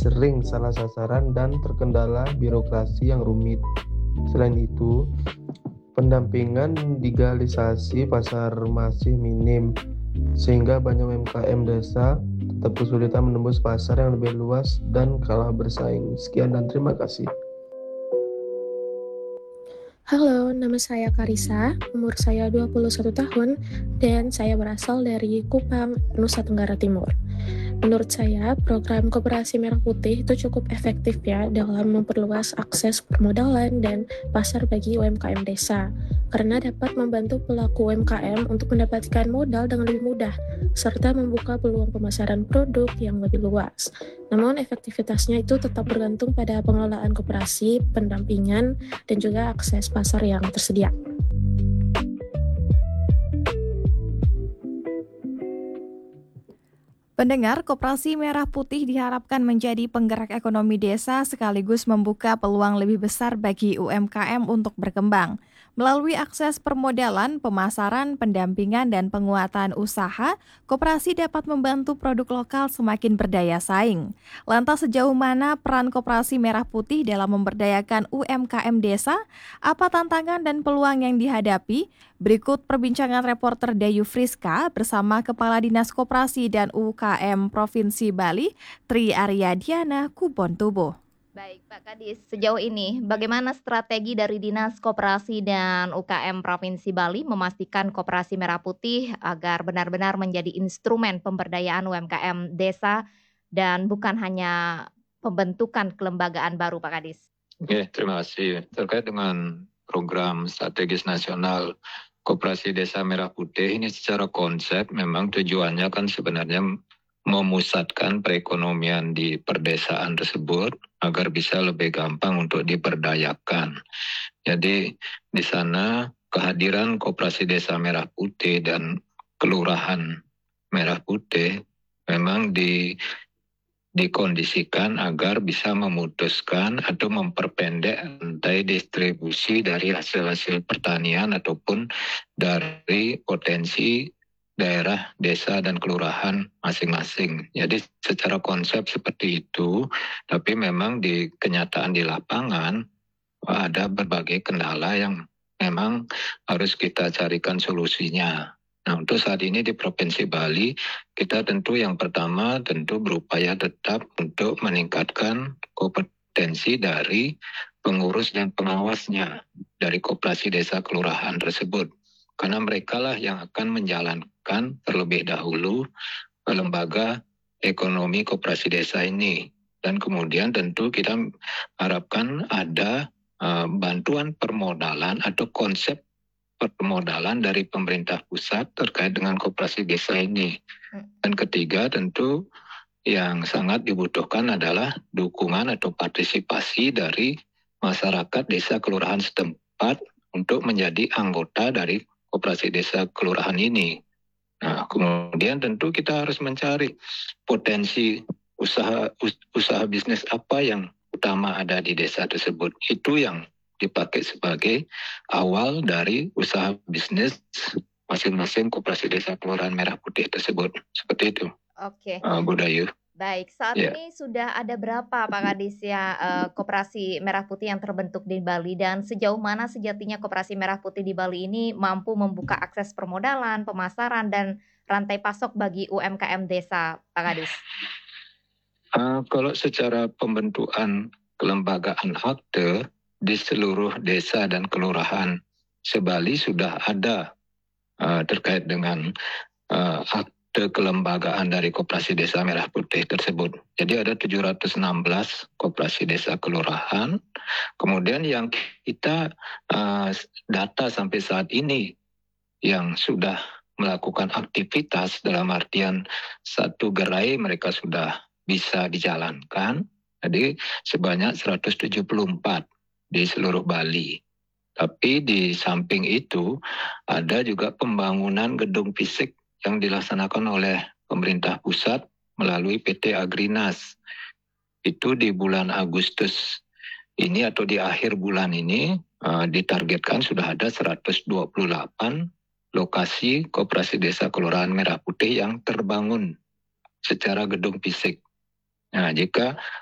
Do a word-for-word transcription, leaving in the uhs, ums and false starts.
sering salah sasaran dan terkendala birokrasi yang rumit. Selain itu, pendampingan digitalisasi pasar masih minim, sehingga banyak U M K M desa tetap kesulitan menembus pasar yang lebih luas dan kalah bersaing. Sekian dan terima kasih. Halo, nama saya Karisa, umur saya dua puluh satu tahun, dan saya berasal dari Kupang, Nusa Tenggara Timur. Menurut saya, program Koperasi Merah Putih itu cukup efektif ya dalam memperluas akses permodalan dan pasar bagi U M K M desa, karena dapat membantu pelaku U M K M untuk mendapatkan modal dengan lebih mudah, serta membuka peluang pemasaran produk yang lebih luas. Namun efektivitasnya itu tetap bergantung pada pengelolaan koperasi, pendampingan, dan juga akses pasar yang tersedia. Pendengar, Koperasi Merah Putih diharapkan menjadi penggerak ekonomi desa sekaligus membuka peluang lebih besar bagi U M K M untuk berkembang. Melalui akses permodalan, pemasaran, pendampingan, dan penguatan usaha, koperasi dapat membantu produk lokal semakin berdaya saing. Lantas sejauh mana peran Koperasi Merah Putih dalam memberdayakan U M K M desa? Apa tantangan dan peluang yang dihadapi? Berikut perbincangan reporter Dayu Friska bersama Kepala Dinas Koperasi dan U K M Provinsi Bali, Tri Aryadiana Kubontubo. Baik, Pak Kadis, sejauh ini bagaimana strategi dari Dinas Koperasi dan U K M Provinsi Bali memastikan Koperasi Merah Putih agar benar-benar menjadi instrumen pemberdayaan U M K M desa dan bukan hanya pembentukan kelembagaan baru, Pak Kadis? Oke, terima kasih. Terkait dengan program strategis nasional Koperasi Desa Merah Putih ini secara konsep memang tujuannya kan sebenarnya memusatkan perekonomian di perdesaan tersebut agar bisa lebih gampang untuk diberdayakan. Jadi di sana kehadiran Koperasi Desa Merah Putih dan Kelurahan Merah Putih memang di dikondisikan agar bisa memutuskan atau memperpendek rantai distribusi dari hasil-hasil pertanian ataupun dari potensi daerah, desa, dan kelurahan masing-masing. Jadi secara konsep seperti itu, tapi memang di kenyataan di lapangan ada berbagai kendala yang memang harus kita carikan solusinya. Nah, untuk saat ini di Provinsi Bali, kita tentu yang pertama tentu berupaya tetap untuk meningkatkan kompetensi dari pengurus dan pengawasnya dari koperasi desa kelurahan tersebut. Karena mereka lah yang akan menjalankan terlebih dahulu lembaga ekonomi koperasi desa ini. Dan kemudian tentu kita harapkan ada uh, bantuan permodalan atau konsep permodalan dari pemerintah pusat terkait dengan koperasi desa ini. Dan ketiga tentu yang sangat dibutuhkan adalah dukungan atau partisipasi dari masyarakat desa kelurahan setempat untuk menjadi anggota dari koperasi desa kelurahan ini. Nah, kemudian tentu kita harus mencari potensi usaha usaha bisnis apa yang utama ada di desa tersebut. Itu yang dipakai sebagai awal dari usaha bisnis masing-masing koperasi desa kelurahan Merah Putih tersebut. Seperti itu. Oke. Uh, Bu Dayu. Baik, saat yeah. ini sudah ada berapa Pak Kadis ya uh, Koperasi Merah Putih yang terbentuk di Bali, dan sejauh mana sejatinya Koperasi Merah Putih di Bali ini mampu membuka akses permodalan, pemasaran, dan rantai pasok bagi U M K M desa, Pak Kadis? Uh, kalau secara pembentukan kelembagaan akte di seluruh desa dan kelurahan se-Bali sudah ada uh, terkait dengan uh, akte kelembagaan dari Koperasi Desa Merah Putih tersebut. Jadi ada tujuh ratus enam belas koperasi desa kelurahan. Kemudian yang kita uh, data sampai saat ini yang sudah melakukan aktivitas dalam artian satu gerai mereka sudah bisa dijalankan. Jadi sebanyak seratus tujuh puluh empat di seluruh Bali. Tapi di samping itu ada juga pembangunan gedung fisik yang dilaksanakan oleh pemerintah pusat melalui P T Agrinas. Itu di bulan Agustus ini atau di akhir bulan ini uh, ditargetkan sudah ada seratus dua puluh delapan lokasi koperasi desa kelurahan Merah Putih yang terbangun secara gedung fisik. Nah, jika